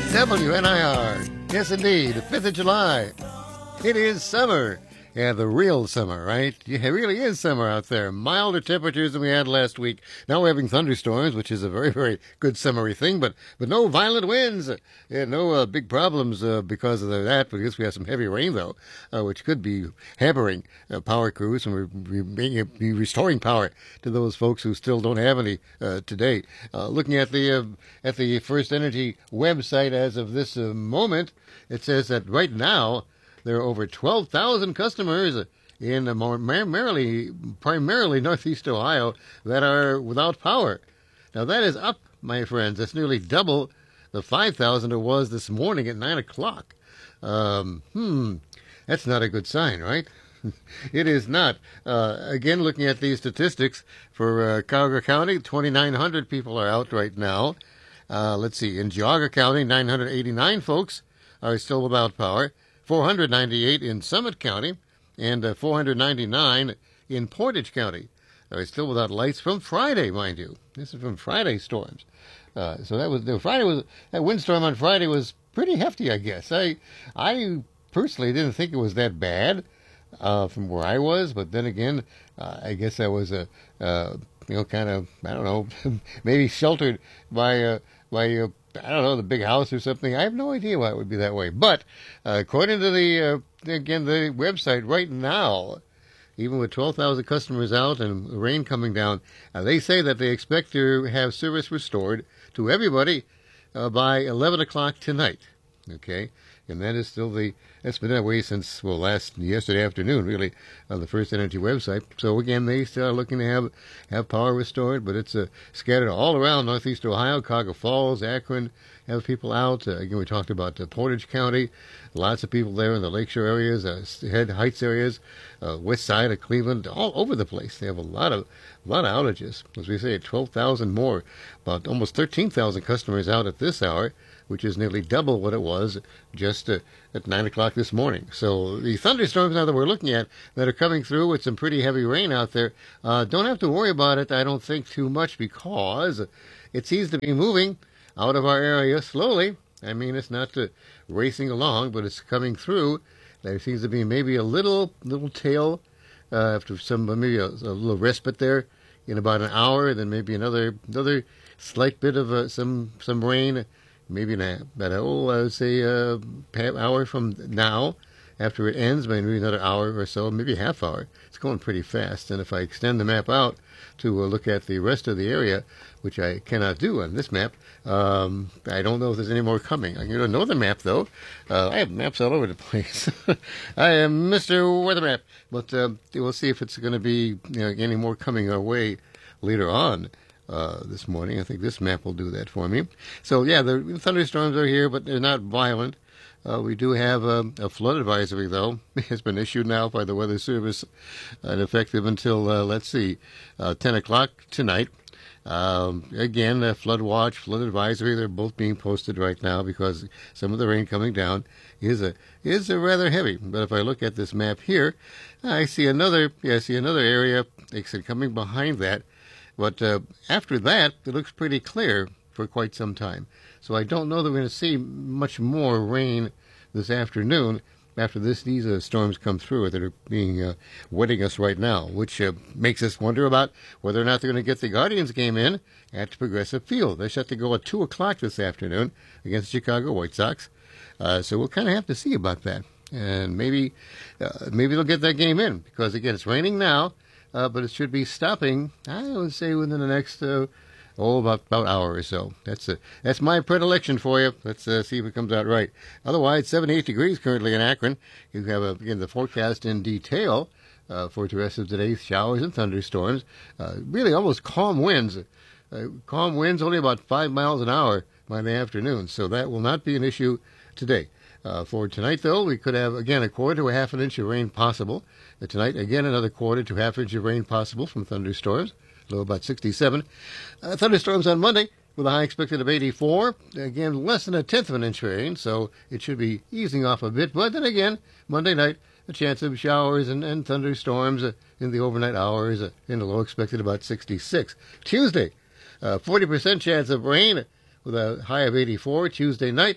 WNIR. Yes, indeed. The 5th of July. It is summer. Yeah, the real summer, right? Yeah, it really is summer out there. Milder temperatures than we had last week. Now we're having thunderstorms, which is a very, very good summery thing, but no violent winds. Yeah, no big problems because of that. But I guess we have some heavy rain, though, which could be hampering power crews, and we're be restoring power to those folks who still don't have any today. Looking at the First Energy website as of this moment, it says that right now, there are over 12,000 customers in primarily Northeast Ohio that are without power. Now, that is up, my friends. That's nearly double the 5,000 it was this morning at 9 o'clock. That's not a good sign, right? It is not. Again, looking at these statistics for Cuyahoga County, 2,900 people are out right now. Let's see. In Geauga County, 989 folks are still without power. 498 in Summit County, and 499 in Portage County. Still without lights from Friday, mind you. This is from Friday's storms. So that windstorm on Friday was pretty hefty, I guess. I personally didn't think it was that bad from where I was, but then again, I guess I was kind of, I don't know, maybe sheltered by I don't know, the big house or something. I have no idea why it would be that way. But according to the website right now, even with 12,000 customers out and rain coming down, they say that they expect to have service restored to everybody by 11 o'clock tonight. Okay? And that is still that's been that way since, yesterday afternoon, really, on the First Energy website. So, again, they still are looking to have power restored, but it's scattered all around Northeast Ohio, Cuyahoga Falls, Akron, have people out. Again, we talked about Portage County, lots of people there in the Lakeshore areas, Head Heights areas, west side of Cleveland, all over the place. They have a lot of outages. As we say, 12,000 more, about almost 13,000 customers out at this hour, which is nearly double what it was just at 9 o'clock this morning. So the thunderstorms now that we're looking at that are coming through with some pretty heavy rain out there, don't have to worry about it, I don't think, too much, because it seems to be moving out of our area slowly. I mean, it's not racing along, but it's coming through. There seems to be maybe a little tail after maybe a little respite there in about an hour, then maybe another slight bit of some rain, maybe about I would say hour from now. After it ends, maybe another hour or so, maybe a half hour. It's going pretty fast. And if I extend the map out to look at the rest of the area, which I cannot do on this map, I don't know if there's any more coming. I can know the map, though. I have maps all over the place. I am Mr. Weather Map. But we'll see if it's going to be any more coming our way later on. This morning. I think this map will do that for me. So, yeah, the thunderstorms are here, but they're not violent. We do have a flood advisory, though. It's been issued now by the Weather Service and effective until, 10 o'clock tonight. Again, a flood watch, flood advisory, they're both being posted right now because some of the rain coming down is rather heavy. But if I look at this map here, I see another area coming behind that. But after that, it looks pretty clear for quite some time. So I don't know that we're going to see much more rain this afternoon after these storms come through that are being wetting us right now, which makes us wonder about whether or not they're going to get the Guardians game in at Progressive Field. They're set to go at 2 o'clock this afternoon against the Chicago White Sox. So we'll kind of have to see about that. And maybe they'll get that game in because, again, it's raining now. But it should be stopping, I would say, within the next, about an hour or so. That's my predilection for you. Let's see if it comes out right. Otherwise, 78 degrees currently in Akron. You have, again, the forecast in detail for the rest of today. Showers and thunderstorms. Really almost calm winds. Calm winds, only about 5 miles an hour by the afternoon. So that will not be an issue today. For tonight, though, we could have, again, a quarter to a half an inch of rain possible. Tonight, again, another quarter to half inch of rain possible from thunderstorms, low about 67. Thunderstorms on Monday with a high expected of 84. Again, less than a tenth of an inch rain, so it should be easing off a bit. But then again, Monday night, a chance of showers and thunderstorms in the overnight hours, and a low expected about 66. Tuesday, 40% chance of rain with a high of 84 Tuesday night.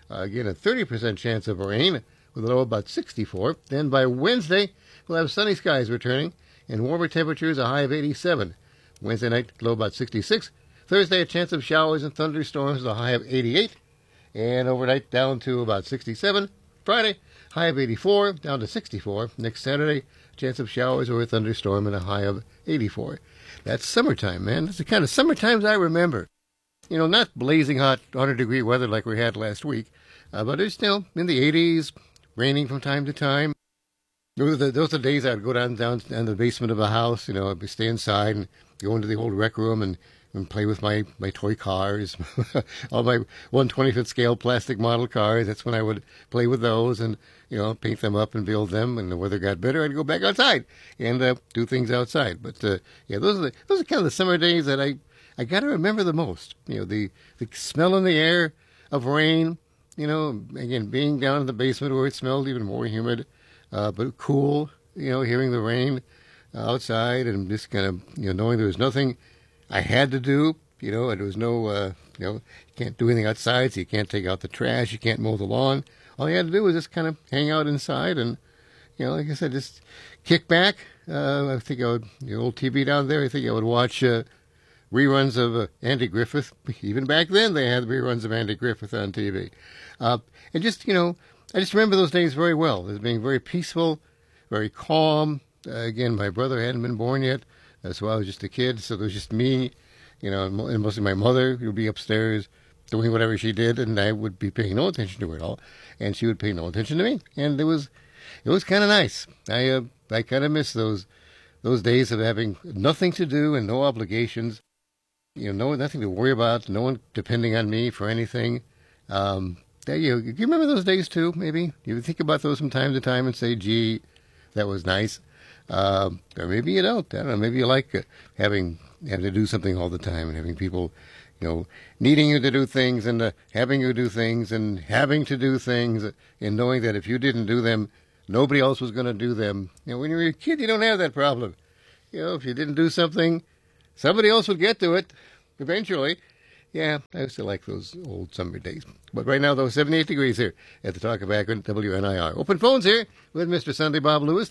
Again, a 30% chance of rain with a low of about 64. Then by Wednesday, we'll have sunny skies returning and warmer temperatures, a high of 87. Wednesday night, low about 66. Thursday, a chance of showers and thunderstorms, a high of 88. And overnight, down to about 67. Friday, high of 84, down to 64. Next Saturday, chance of showers or a thunderstorm and a high of 84. That's summertime, man. That's the kind of summertimes I remember. You know, not blazing hot 100-degree weather like we had last week, but it's still in the 80s, raining from time to time. Those are the days I would go down in the basement of a house. You know, I'd stay inside and go into the old rec room and play with my toy cars, all my 1/25th scale plastic model cars. That's when I would play with those and, you know, paint them up and build them. And the weather got better, I'd go back outside and do things outside. But yeah, those are kind of the summer days that I got to remember the most. You know, the smell in the air of rain. You know, again, being down in the basement where it smelled even more humid, but cool. You know, hearing the rain outside and just kind of, you know, knowing there was nothing I had to do. You know, and there was no, you know, you can't do anything outside, so you can't take out the trash, you can't mow the lawn. All you had to do was just kind of hang out inside and, you know, like I said, just kick back. I think I would, the old TV down there, I think I would watch reruns of Andy Griffith. Even back then, they had reruns of Andy Griffith on TV. And just, you know, I just remember those days very well as being very peaceful, very calm. Again, my brother hadn't been born yet, so I was just a kid. So there was just me, you know, and mostly my mother would be upstairs doing whatever she did, and I would be paying no attention to her at all, and she would pay no attention to me. And it was kind of nice. I kind of miss those days of having nothing to do and no obligations. You know, nothing to worry about, no one depending on me for anything. You remember those days too, maybe? You think about those from time to time and say, gee, that was nice. Or maybe you don't. I don't know. Maybe you like having to do something all the time and having people, you know, needing you to do things and having you do things and having to do things and knowing that if you didn't do them, nobody else was going to do them. You know, when you're a kid, you don't have that problem. You know, if you didn't do something, somebody else would get to it eventually. Yeah, I used to like those old summer days. But right now, though, 78 degrees here at the Talk of Akron, WNIR. Open phones here with Mr. Sunday Bob Lewis,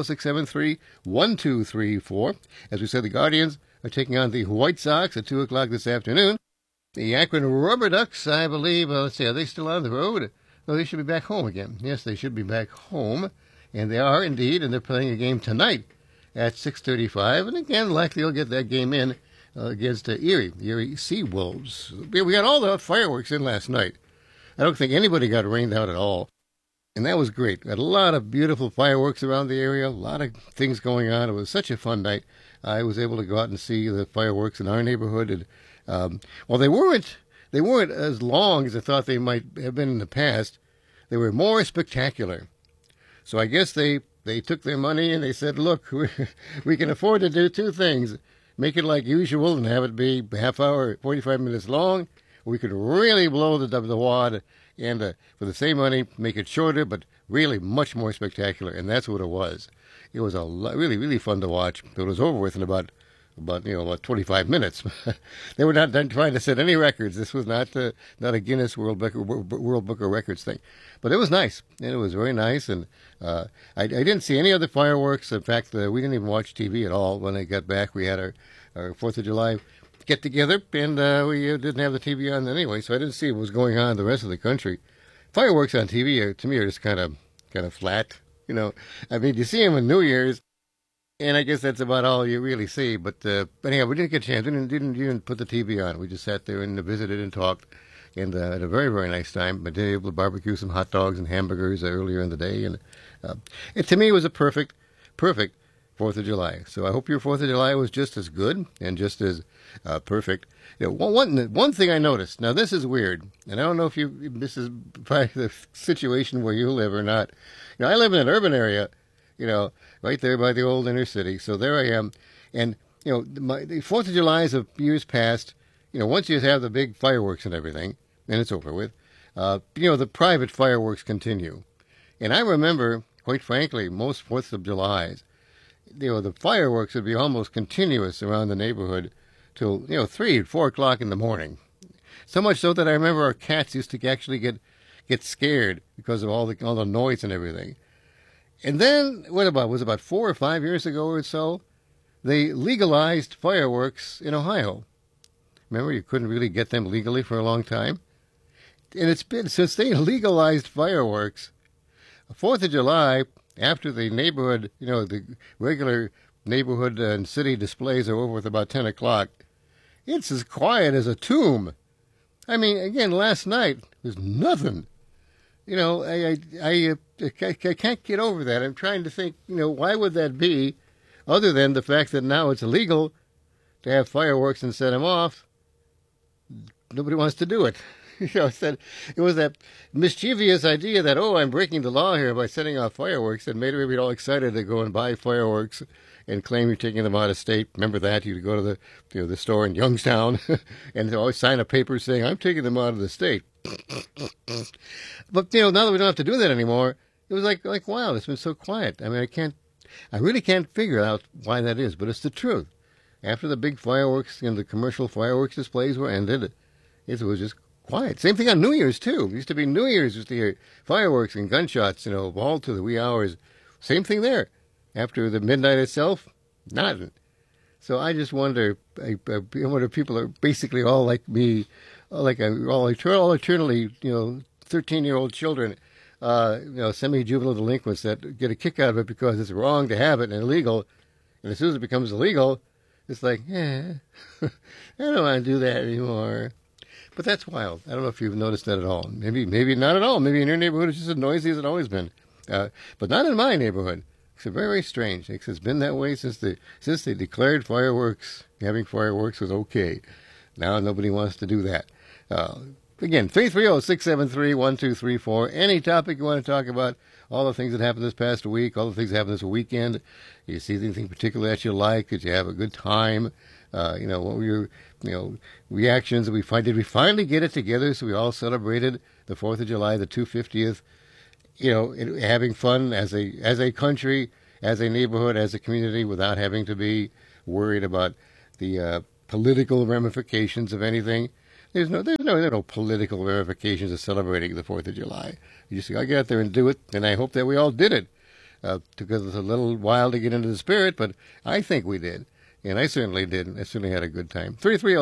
330-673-1234. As we said, the Guardians are taking on the White Sox at 2 o'clock this afternoon. The Akron Rubber Ducks, I believe, let's see, are they still on the road? No, they should be back home again. Yes, they should be back home. And they are indeed, and they're playing a game tonight at 6:35. And again, likely you'll get that game in against Erie Seawolves. We got all the fireworks in last night. I don't think anybody got rained out at all. And that was great. We had a lot of beautiful fireworks around the area, a lot of things going on. It was such a fun night. I was able to go out and see the fireworks in our neighborhood. And, well, they weren't as long as I thought they might have been in the past. They were more spectacular. So I guess they took their money and they said, look, we can afford to do two things. Make it like usual and have it be half hour, 45 minutes long. We could really blow the wad and for the same money, make it shorter, but really much more spectacular. And that's what it was. It was really, really fun to watch. It was over with in about 25 minutes. They were not done trying to set any records. This was not a Guinness World Book of Records thing. But it was nice, and it was very nice. And I didn't see any other fireworks. In fact, we didn't even watch TV at all. When I got back, we had our 4th of July get-together, and we didn't have the TV on anyway, so I didn't see what was going on in the rest of the country. Fireworks on TV, to me, are just kind of flat. You know, I mean, you see them on New Year's, and I guess that's about all you really see. But anyhow, we didn't get a chance. We didn't put the TV on. We just sat there and visited and talked, and had a very, very nice time. I did able to barbecue some hot dogs and hamburgers earlier in the day, and to me, it was a perfect 4th of July. So I hope your 4th of July was just as good and just as perfect. You know, one thing I noticed. Now, this is weird, and I don't know if this is probably the situation where you live or not. You know, I live in an urban area, you know, right there by the old inner city. So there I am. And, you know, the 4th of July's of years past, you know, once you have the big fireworks and everything, and it's over with, you know, the private fireworks continue. And I remember, quite frankly, most 4th of Julys, you know, the fireworks would be almost continuous around the neighborhood till, you know, 3 or 4 o'clock in the morning. So much so that I remember our cats used to actually get get scared because of all the noise and everything. And then, was it about 4 or 5 years ago or so, they legalized fireworks in Ohio. Remember, you couldn't really get them legally for a long time? And it's been, since they legalized fireworks, 4th of July, after the neighborhood, the regular neighborhood and city displays are over with about 10 o'clock, it's as quiet as a tomb. I mean, again, last night was nothing. I can't get over that. I'm trying to think, why would that be, other than the fact that now it's illegal to have fireworks and set them off. Nobody wants to do it. It was that mischievous idea that, I'm breaking the law here by setting off fireworks, that made everybody all excited to go and buy fireworks and claim you're taking them out of state. Remember that? You'd go to the store in Youngstown and always sign a paper saying, I'm taking them out of the state. But, now that we don't have to do that anymore, it was like wow, it's been so quiet. I mean, I really can't figure out why that is, but it's the truth. After the big fireworks and the commercial fireworks displays were ended, it was just quiet. Same thing on New Year's, too. It used to be New Year's, used to hear fireworks and gunshots, all to the wee hours. Same thing there. After the midnight itself, nothing. So I just wonder, I wonder if people are basically all like me, all eternally, 13-year-old children, semi-juvenile delinquents that get a kick out of it because it's wrong to have it and illegal. And as soon as it becomes illegal, it's like, I don't want to do that anymore. But that's wild. I don't know if you've noticed that at all. Maybe not at all. Maybe in your neighborhood it's just as noisy as it's always been. But not in my neighborhood. It's very, very strange. It's been that way since they declared fireworks, having fireworks was okay. Now nobody wants to do that. Again, 330-673-1234. Any topic you want to talk about, all the things that happened this past week, all the things that happened this weekend. You see anything particular that you like? Did you have a good time? What were your, reactions? Did we finally get it together? So we all celebrated the 4th of July, the 250th, having fun as a country, as a neighborhood, as a community, without having to be worried about the political ramifications of anything. There's no political ramifications of celebrating the 4th of July. You just gotta get out there and do it, and I hope that we all did it. Because it's a little while to get into the spirit, but I think we did. And I certainly did. I certainly had a good time.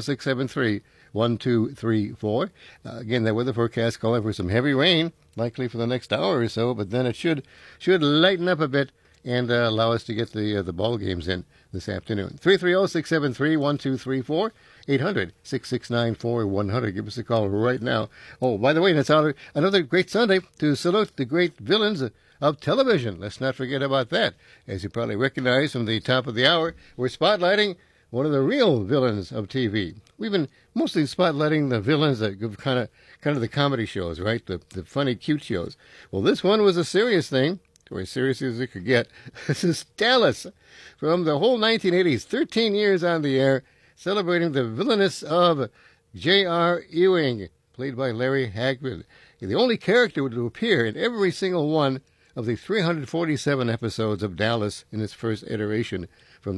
330-673-1234. Again, that weather forecast calling for some heavy rain, likely for the next hour or so, but then it should lighten up a bit and allow us to get the ball games in this afternoon. 330-673-1234. 800-669-4100. Give us a call right now. Oh, by the way, that's another great Sunday to salute the great villains of television. Let's not forget about that. As you probably recognize from the top of the hour, we're spotlighting one of the real villains of TV. We've been mostly spotlighting the villains that give kind of the comedy shows, right? The funny, cute shows. Well, this one was a serious thing, or as serious as it could get. This is Dallas from the whole 1980s, 13 years on the air, celebrating the villainess of J.R. Ewing, played by Larry Hagman. The only character to appear in every single one of the 347 episodes of Dallas in its first iteration from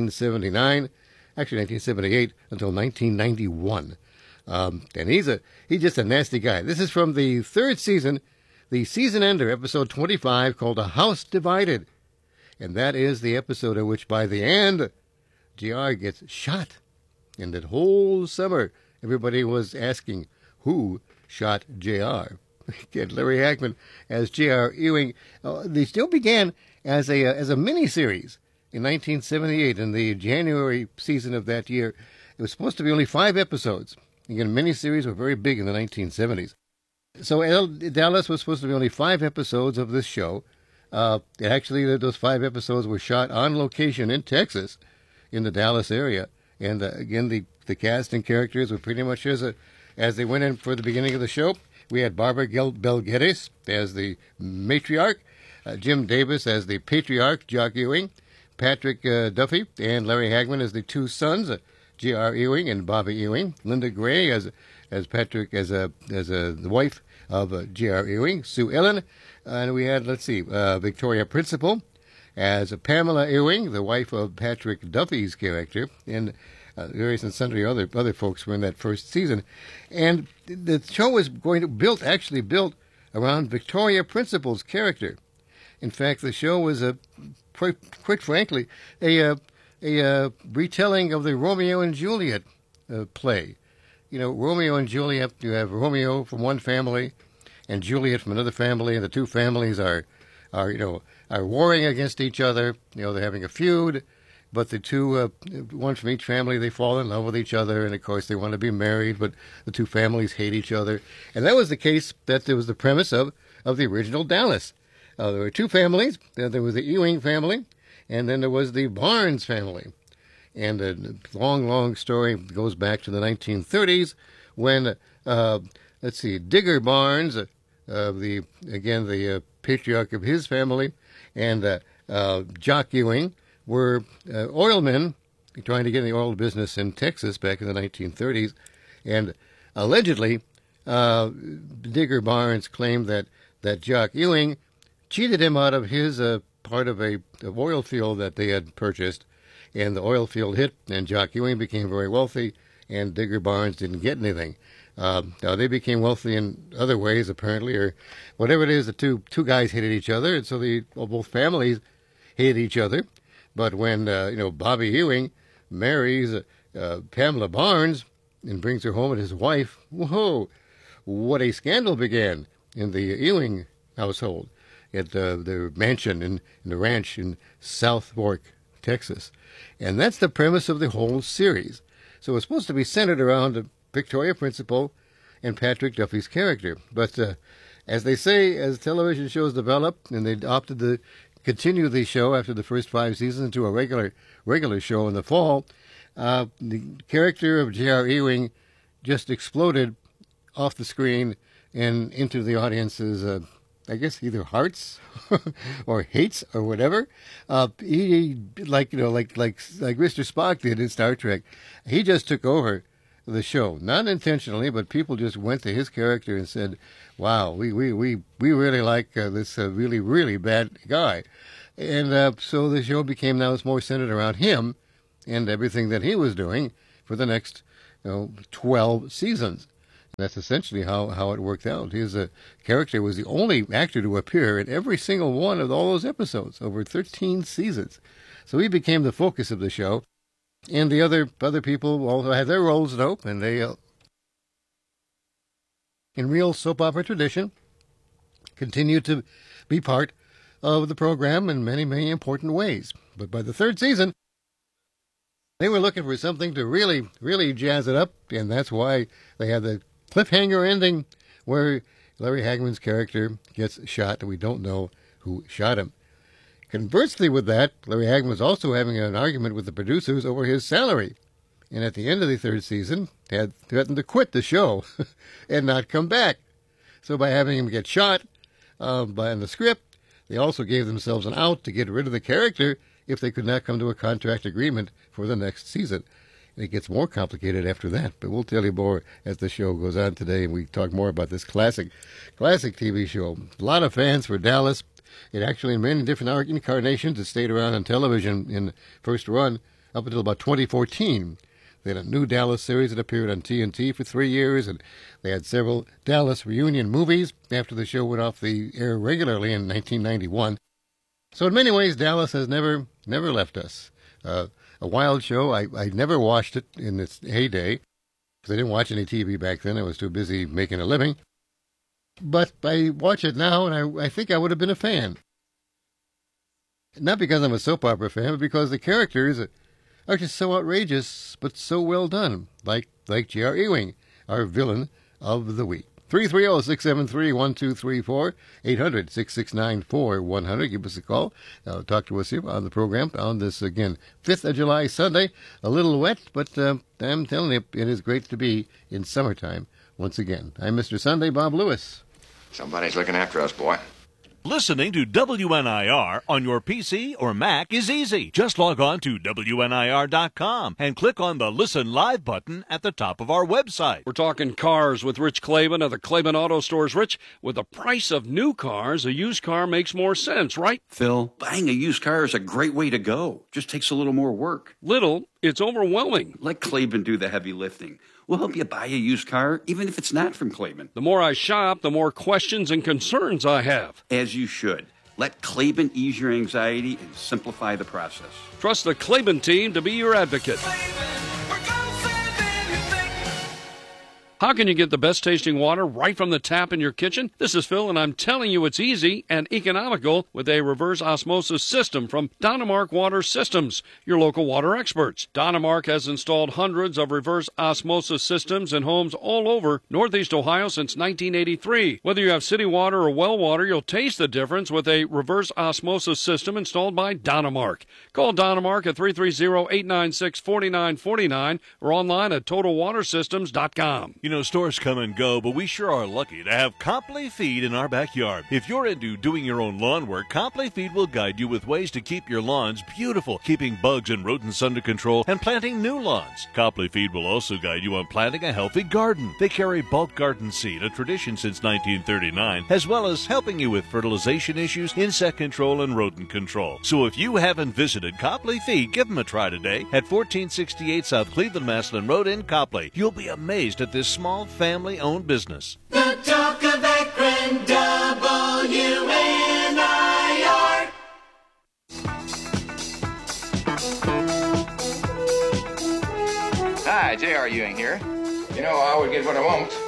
1978 until 1991. And he's just a nasty guy. This is from the third season, the season ender, episode 25, called A House Divided. And that is the episode in which, by the end, JR gets shot. And that whole summer, everybody was asking who shot JR. Get Larry Hagman as J.R. Ewing. The show began as a mini-series in 1978, in the January season of that year. It was supposed to be only 5 episodes. Again, mini-series were very big in the 1970s. So Dallas was supposed to be only 5 episodes of this show. Actually, those 5 episodes were shot on location in Texas, in the Dallas area. And again, the cast and characters were pretty much as they went in for the beginning of the show. We had Barbara Bel Geddes as the matriarch, Jim Davis as the patriarch, Jock Ewing, Patrick Duffy and Larry Hagman as the 2 sons, J.R. Ewing and Bobby Ewing, Linda Gray as Patrick as the wife of J.R. Ewing, Sue Ellen, and we had Victoria Principal as Pamela Ewing, the wife of Patrick Duffy's character, and various and sundry other folks were in that first season. And the show was actually built around Victoria Principal's character. In fact, the show was quite frankly, a retelling of the Romeo and Juliet play. You know, Romeo and Juliet, you have Romeo from one family and Juliet from another family, and the two families are warring against each other. You know, they're having a feud, but the two, one from each family, they fall in love with each other, and of course they want to be married, but the two families hate each other. And that was the case, that was the premise of the original Dallas. There were two families. There was the Ewing family, and then there was the Barnes family. And a long story goes back to the 1930s when, Digger Barnes, the patriarch of his family, and Jock Ewing were oilmen trying to get in the oil business in Texas back in the 1930s. And allegedly, Digger Barnes claimed that Jock Ewing cheated him out of his part of a oil field that they had purchased, and the oil field hit, and Jock Ewing became very wealthy, and Digger Barnes didn't get anything. Now they became wealthy in other ways, apparently, or whatever it is. The two guys hated each other, and so both families hated each other. But when Bobby Ewing marries Pamela Barnes and brings her home as his wife, whoa, what a scandal began in the Ewing household at their mansion in the ranch in South Fork, Texas. And that's the premise of the whole series. So it's supposed to be centered around Victoria Principal and Patrick Duffy's character. But as they say, as television shows develop, and they opted to continue the show after the first 5 seasons into a regular show in the fall, the character of J.R. Ewing just exploded off the screen and into the audience's I guess either hearts or hates or whatever. He like Mr. Spock did in Star Trek. He just took over the show, not intentionally, but people just went to his character and said, "Wow, we really like this really, really bad guy," and so the show became now more centered around him and everything that he was doing for the next 12 seasons. That's essentially how it worked out. His character was the only actor to appear in every single one of all those episodes over 13 seasons. So he became the focus of the show. And the other people also had their roles, though, and they, in real soap opera tradition, continued to be part of the program in many, many important ways. But by the third season, they were looking for something to really, really jazz it up, and that's why they had the cliffhanger ending where Larry Hagman's character gets shot, and we don't know who shot him. Conversely with that, Larry Hagman was also having an argument with the producers over his salary, and at the end of the third season, had threatened to quit the show and not come back. So by having him get shot in the script, they also gave themselves an out to get rid of the character if they could not come to a contract agreement for the next season. It gets more complicated after that, but we'll tell you more as the show goes on today, and we talk more about this classic TV show. A lot of fans for Dallas. It actually, in many different incarnations, it stayed around on television in the first run up until about 2014. They had a new Dallas series that appeared on TNT for 3 years, and they had several Dallas reunion movies after the show went off the air regularly in 1991. So in many ways, Dallas has never left us. A wild show. I never watched it in its heyday, because I didn't watch any TV back then. I was too busy making a living. But I watch it now, and I think I would have been a fan. Not because I'm a soap opera fan, but because the characters are just so outrageous, but so well done. Like J.R. Ewing, our villain of the week. 330-673-1234, 800-669-4100. Give us a call. Talk to us here on the program on this, again, 5th of July, Sunday. A little wet, but I'm telling you, it is great to be in summertime once again. I'm Mr. Sunday, Bob Lewis. Somebody's looking after us, boy. Listening to WNIR on your PC or Mac is easy. Just log on to WNIR.com and click on the Listen Live button at the top of our website. We're talking cars with Rich Claiborne of the Claiborne Auto Stores. Rich, with the price of new cars, a used car makes more sense, right? Phil, buying a used car is a great way to go. Just takes a little more work. Little It's overwhelming. Let Klaben do the heavy lifting. We'll help you buy a used car, even if it's not from Klaben. The more I shop, the more questions and concerns I have. As you should. Let Klaben ease your anxiety and simplify the process. Trust the Klaben team to be your advocate. How can you get the best tasting water right from the tap in your kitchen? This is Phil, and I'm telling you it's easy and economical with a reverse osmosis system from Dynamark Water Systems, your local water experts. Dynamark has installed hundreds of reverse osmosis systems in homes all over Northeast Ohio since 1983. Whether you have city water or well water, you'll taste the difference with a reverse osmosis system installed by Dynamark. Call Dynamark at 330-896-4949 or online at TotalWaterSystems.com. You know, stores come and go, but we sure are lucky to have Copley Feed in our backyard. If you're into doing your own lawn work, Copley Feed will guide you with ways to keep your lawns beautiful, keeping bugs and rodents under control, and planting new lawns. Copley Feed will also guide you on planting a healthy garden. They carry bulk garden seed, a tradition since 1939, as well as helping you with fertilization issues, insect control, and rodent control. So if you haven't visited Copley Feed, give them a try today at 1468 South Cleveland Maslin Road in Copley. You'll be amazed at this small family-owned business. The talk of Akron, WNIR. Hi, J.R. Ewing here. You know, I always get what I want.